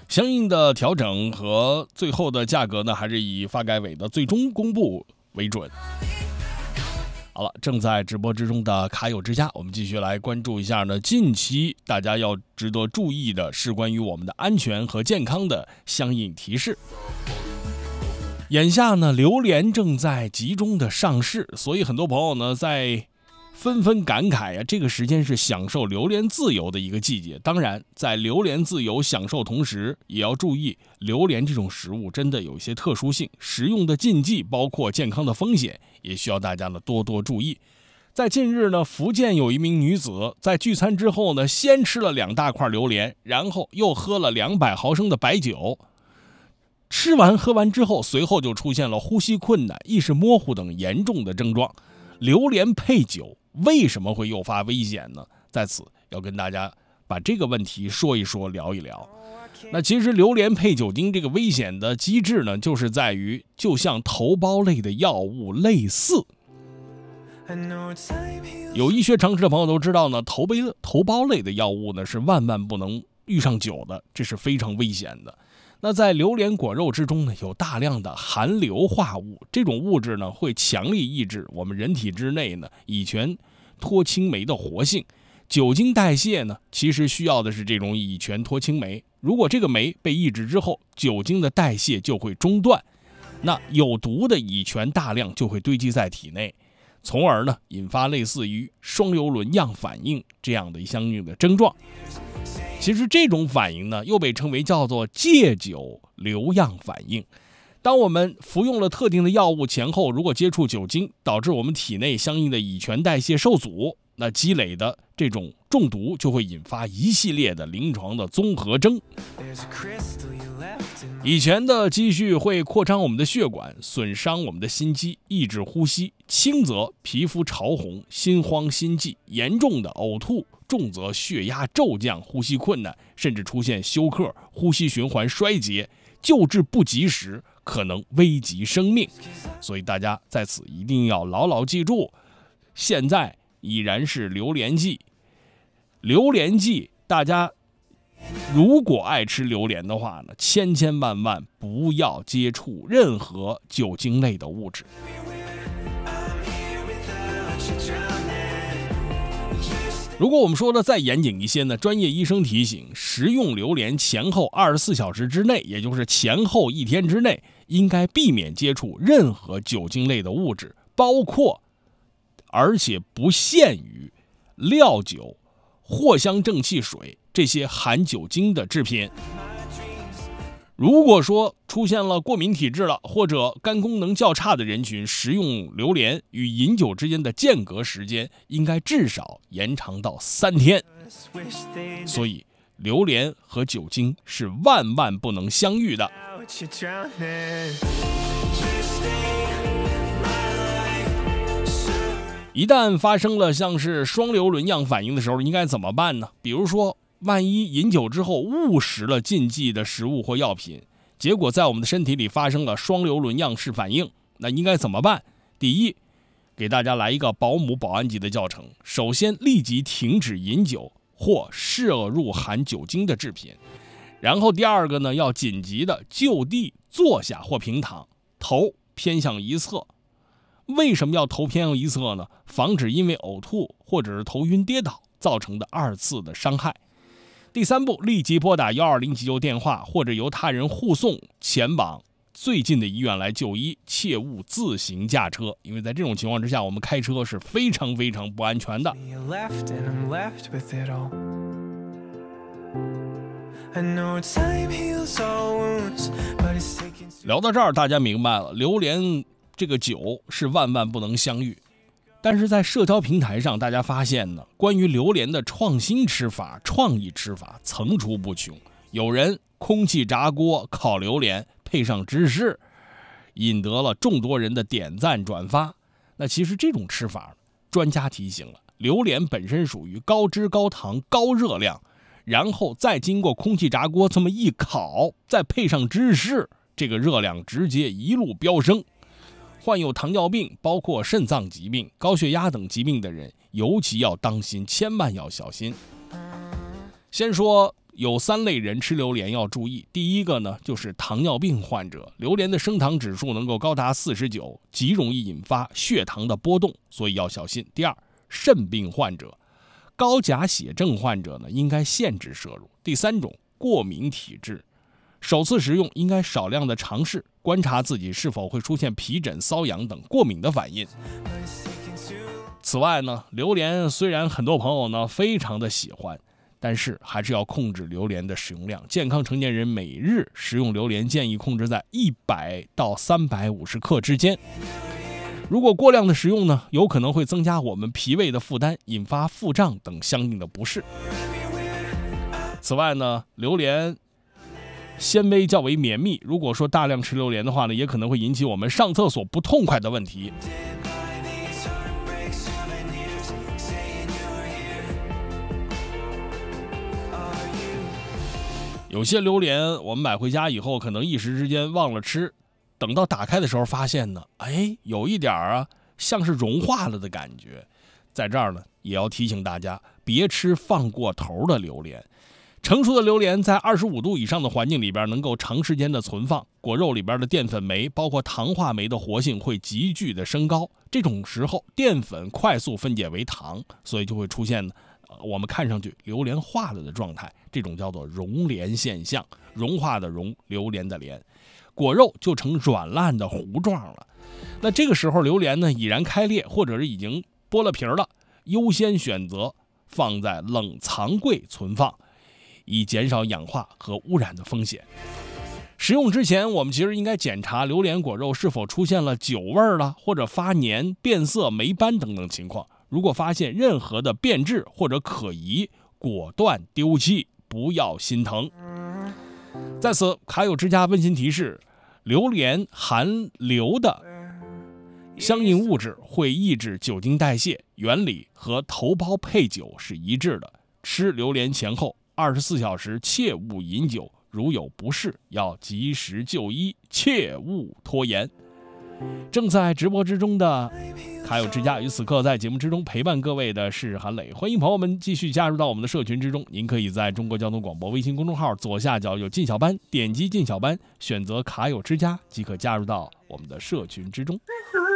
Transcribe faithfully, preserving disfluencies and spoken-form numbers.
相应的调整和最后的价格呢，还是以发改委的最终公布为准。好了，正在直播之中的卡友之家，我们继续来关注一下呢，近期大家要值得注意的是关于我们的安全和健康的相应提示。眼下呢，榴莲正在集中的上市，所以很多朋友呢在纷纷感慨呀、啊，这个时间是享受榴莲自由的一个季节。当然，在榴莲自由享受同时，也要注意榴莲这种食物真的有一些特殊性，食用的禁忌包括健康的风险，也需要大家呢多多注意。在近日呢，福建有一名女子在聚餐之后呢，先吃了两大块榴莲，然后又喝了两百毫升的白酒。吃完喝完之后，随后就出现了呼吸困难、意识模糊等严重的症状。榴莲配酒为什么会诱发危险呢？在此要跟大家把这个问题说一说，聊一聊。那其实榴莲配酒精这个危险的机制呢，就是在于就像头孢类的药物类似。有医学常识的朋友都知道呢，头杯头孢类的药物呢是万万不能遇上酒的，这是非常危险的。那在榴莲果肉之中呢，有大量的含硫化物，这种物质呢会强力抑制我们人体之内呢乙醛脱氢酶的活性。酒精代谢呢，其实需要的是这种乙醛脱氢酶，如果这个酶被抑制之后，酒精的代谢就会中断，那有毒的乙醛大量就会堆积在体内，从而呢引发类似于双硫仑样反应这样的相应的症状。其实这种反应呢，又被称为叫做戒酒硫样反应。当我们服用了特定的药物前后，如果接触酒精，导致我们体内相应的乙醛代谢受阻，那积累的这种中毒就会引发一系列的临床的综合征。乙醛的积蓄会扩张我们的血管，损伤我们的心肌，抑制呼吸，轻则皮肤潮红、心慌心悸，严重的呕吐，重则血压骤降、呼吸困难，甚至出现休克、呼吸循环衰竭，救治不及时可能危及生命。所以大家在此一定要牢牢记住，现在已然是榴莲季，榴莲季大家如果爱吃榴莲的话呢，千千万万不要接触任何酒精类的物质。如果我们说的再严谨一些呢，专业医生提醒，食用榴莲前后二十四小时之内，也就是前后一天之内，应该避免接触任何酒精类的物质，包括而且不限于料酒、藿香正气水这些含酒精的制品。如果说出现了过敏体质了，或者肝功能较差的人群，食用榴莲与饮酒之间的间隔时间应该至少延长到三天。所以榴莲和酒精是万万不能相遇的。一旦发生了像是双硫仑样反应的时候，应该怎么办呢？比如说万一饮酒之后误食了禁忌的食物或药品，结果在我们的身体里发生了双硫仑样式反应，那应该怎么办？第一，给大家来一个保姆保安级的教程。首先立即停止饮酒或摄入含酒精的制品。然后第二个呢，要紧急的就地坐下或平躺，头偏向一侧。为什么要头偏向一侧呢？防止因为呕吐或者是头晕跌倒造成的二次的伤害。第三步，立即拨打一二零急救电话，或者由他人护送前往最近的医院来就医，切勿自行驾车，因为在这种情况之下，我们开车是非常非常不安全的。聊到这儿，大家明白了，榴莲这个酒是万万不能相遇。但是在社交平台上，大家发现呢，关于榴莲的创新吃法、创意吃法层出不穷。有人空气炸锅烤榴莲配上芝士，引得了众多人的点赞转发。那其实这种吃法，专家提醒了，榴莲本身属于高脂高糖高热量，然后再经过空气炸锅这么一烤，再配上芝士，这个热量直接一路飙升。患有糖尿病、包括肾脏疾病、高血压等疾病的人，尤其要当心，千万要小心。先说有三类人吃榴莲要注意。第一个呢，就是糖尿病患者，榴莲的升糖指数能够高达四十九，极容易引发血糖的波动，所以要小心。第二，肾病患者，高钾血症患者呢，应该限制摄入。第三种，过敏体质，首次食用应该少量的尝试，观察自己是否会出现皮疹、瘙痒等过敏的反应。此外呢，榴莲虽然很多朋友呢非常的喜欢，但是还是要控制榴莲的使用量。健康成年人每日食用榴莲建议控制在一百到三百五十克之间。如果过量的食用呢，有可能会增加我们脾胃的负担，引发腹胀等相应的不适。此外呢，榴莲纤维较为绵密，如果说大量吃榴莲的话呢，也可能会引起我们上厕所不痛快的问题。有些榴莲我们买回家以后，可能一时之间忘了吃，等到打开的时候发现呢，哎，有一点啊，像是融化了的感觉。在这儿呢，也要提醒大家，别吃放过头的榴莲。成熟的榴莲在二十五度以上的环境里边能够长时间的存放，果肉里边的淀粉酶包括糖化酶的活性会急剧的升高，这种时候淀粉快速分解为糖，所以就会出现呢我们看上去榴莲化了的状态，这种叫做熔莲现象，融化的熔，榴莲的莲，果肉就成软烂的糊状了。那这个时候榴莲呢已然开裂，或者是已经剥了皮了，优先选择放在冷藏柜存放，以减少氧化和污染的风险。食用之前，我们其实应该检查榴莲果肉是否出现了酒味了，或者发黏、变色、霉斑等等情况。如果发现任何的变质或者可疑，果断丢弃，不要心疼。在此，卡友之家温馨提示：榴莲含硫的相应物质会抑制酒精代谢，原理和头孢配酒是一致的。吃榴莲前后二十四小时切勿饮酒，如有不适要及时就医，切勿拖延。正在直播之中的卡友之家，于此刻在节目之中陪伴各位的是韩磊，欢迎朋友们继续加入到我们的社群之中。您可以在中国交通广播微信公众号左下角有进小班，点击进小班，选择卡友之家即可加入到我们的社群之中。